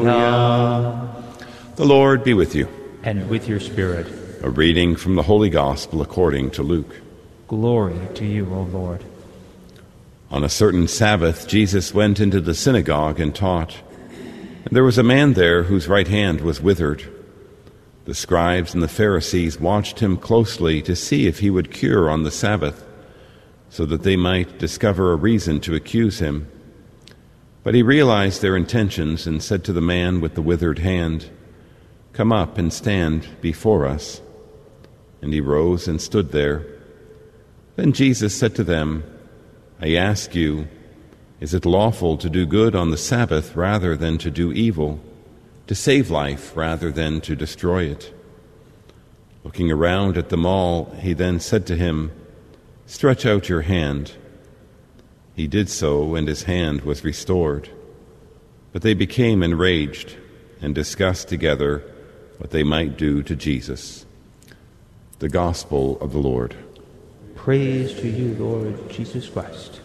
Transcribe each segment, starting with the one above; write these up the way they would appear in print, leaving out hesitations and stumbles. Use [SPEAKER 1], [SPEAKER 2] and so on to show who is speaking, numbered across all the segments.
[SPEAKER 1] Alleluia.
[SPEAKER 2] The Lord be with you.
[SPEAKER 1] And with your spirit.
[SPEAKER 2] A reading from the Holy Gospel according to Luke.
[SPEAKER 1] Glory to you, O Lord.
[SPEAKER 2] On a certain Sabbath, Jesus went into the synagogue and taught. And there was a man there whose right hand was withered. The scribes and the Pharisees watched him closely to see if he would cure on the Sabbath, so that they might discover a reason to accuse him. But he realized their intentions and said to the man with the withered hand, "Come up and stand before us." And he rose and stood there. Then Jesus said to them, "I ask you, is it lawful to do good on the Sabbath rather than to do evil, to save life rather than to destroy it?" Looking around at them all, he then said to him, "Stretch out your hand." He did so, and his hand was restored. But they became enraged and discussed together what they might do to Jesus. The Gospel of the Lord.
[SPEAKER 1] Praise to you, Lord Jesus Christ.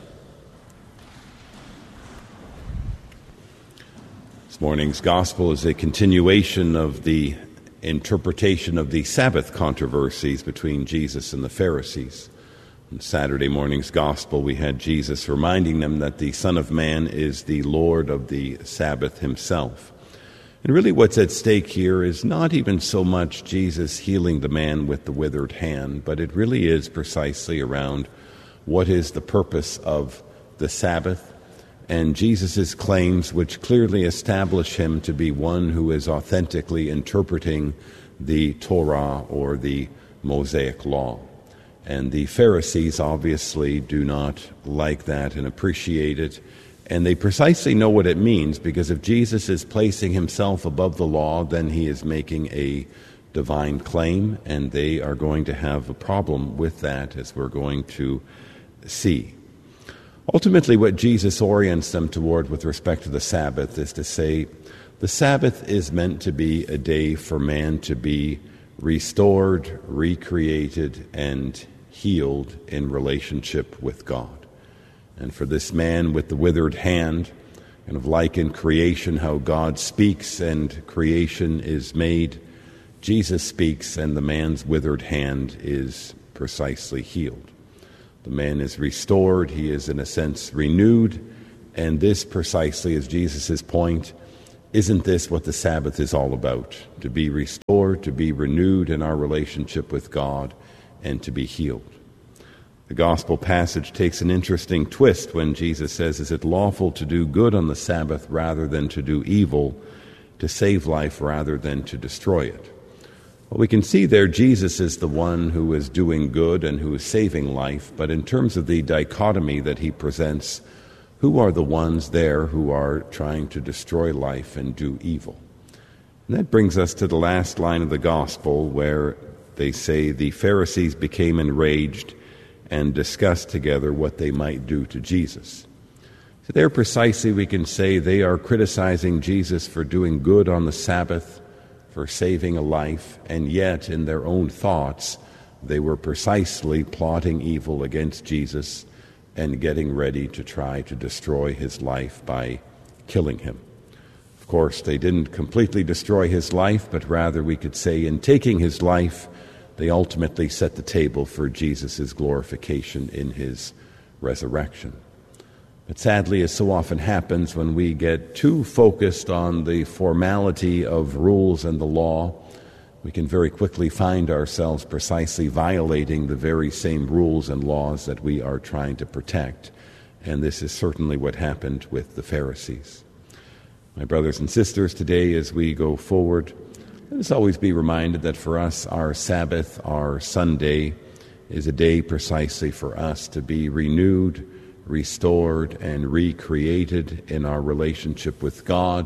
[SPEAKER 2] This morning's Gospel is a continuation of the interpretation of the Sabbath controversies between Jesus and the Pharisees. In Saturday morning's Gospel, we had Jesus reminding them that the Son of Man is the Lord of the Sabbath himself. And really what's at stake here is not even so much Jesus healing the man with the withered hand, but it really is precisely around what is the purpose of the Sabbath and Jesus' claims, which clearly establish him to be one who is authentically interpreting the Torah or the Mosaic law. And the Pharisees obviously do not like that and appreciate it. And they precisely know what it means, because if Jesus is placing himself above the law, then he is making a divine claim, and they are going to have a problem with that, as we're going to see. Ultimately, what Jesus orients them toward with respect to the Sabbath is to say, the Sabbath is meant to be a day for man to be restored, recreated, and healed in relationship with God. And for this man with the withered hand, kind of like in creation, how God speaks and creation is made, Jesus speaks and the man's withered hand is precisely healed. The man is restored, he is in a sense renewed, and this precisely is Jesus' point. Isn't this what the Sabbath is all about? To be restored, to be renewed in our relationship with God, and to be healed. The gospel passage takes an interesting twist when Jesus says, "Is it lawful to do good on the Sabbath rather than to do evil, to save life rather than to destroy it?" Well, we can see there Jesus is the one who is doing good and who is saving life, but in terms of the dichotomy that he presents, who are the ones there who are trying to destroy life and do evil? And that brings us to the last line of the gospel, where they say the Pharisees became enraged and discussed together what they might do to Jesus. So there precisely we can say they are criticizing Jesus for doing good on the Sabbath, for saving a life, and yet in their own thoughts they were precisely plotting evil against Jesus and getting ready to try to destroy his life by killing him. Of course, they didn't completely destroy his life, but rather we could say in taking his life, they ultimately set the table for Jesus' glorification in his resurrection. But sadly, as so often happens when we get too focused on the formality of rules and the law, we can very quickly find ourselves precisely violating the very same rules and laws that we are trying to protect. And this is certainly what happened with the Pharisees. My brothers and sisters, today as we go forward, let us always be reminded that for us, our Sabbath, our Sunday, is a day precisely for us to be renewed, restored, and recreated in our relationship with God,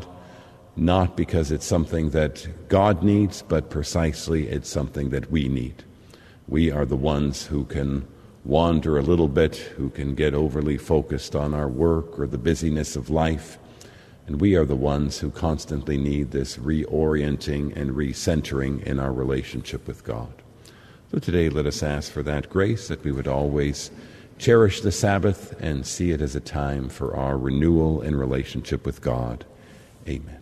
[SPEAKER 2] not because it's something that God needs, but precisely it's something that we need. We are the ones who can wander a little bit, who can get overly focused on our work or the busyness of life, and we are the ones who constantly need this reorienting and recentering in our relationship with God. So today let us ask for that grace, that we would always cherish the Sabbath and see it as a time for our renewal in relationship with God. Amen.